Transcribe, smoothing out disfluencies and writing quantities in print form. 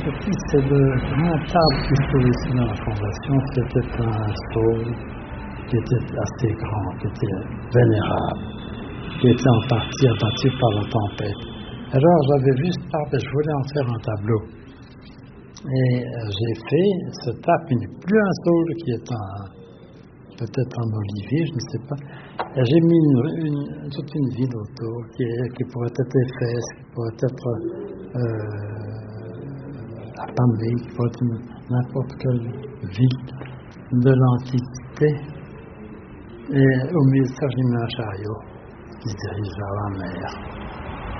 Puis c'est le grand arbre qui se trouve ici dans la fondation, c'était un saule qui était assez grand, qui était vénérable, qui était en partie abattu par la tempête. Alors j'avais vu cet arbre et je voulais en faire un tableau. Et j'ai fait cet arbre qui n'est plus un saule, qui est peut-être un olivier, je ne sais pas. Et j'ai mis toute une ville autour qui pourrait être Éphèse, qui pourrait être Apamée, qui pourrait être n'importe quelle ville de l'Antiquité. Et au milieu de ça, j'ai mis un chariot qui se dirige vers la mer.